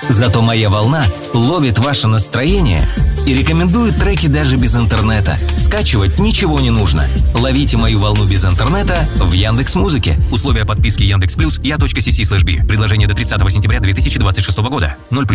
Зато «Моя волна» ловит ваше настроение и рекомендует треки даже без интернета. Скачивать ничего не нужно. Ловите «Мою волну» без интернета в Яндекс.Музыке. Условия подписки Яндекс.Плюс, я.cc/b. Предложение до 30 сентября 2026 года. 0+.